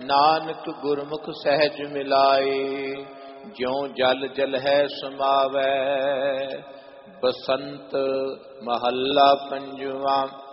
नानक गुरमुख सहज मिलाए। ज्यों जल जल है समावै। बसंत महला पंजवा।